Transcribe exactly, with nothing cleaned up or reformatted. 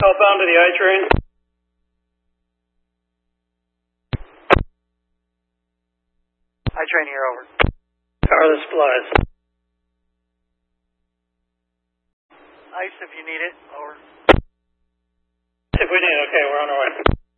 Southbound to the I train. I train here, over. Power the supplies. Ice if you need it, over. If we need it, okay, we're on our way.